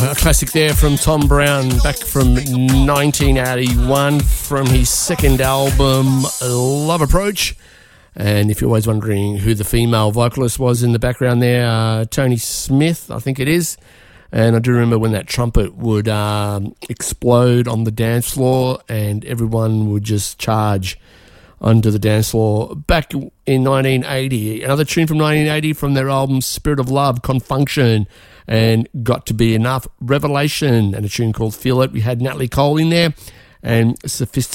A classic there from Tom Brown back from 1981 from his second album, Love Approach. And if you're always wondering who the female vocalist was in the background there, Tony Smith, I think it is. And I do remember when that trumpet would explode on the dance floor and everyone would just charge onto the dance floor. Back in 1980, another tune from 1980 from their album Spirit of Love, Confunction, and Got to Be Enough, Revelation, and a tune called Feel It. We had Natalie Cole in there and Sophisticated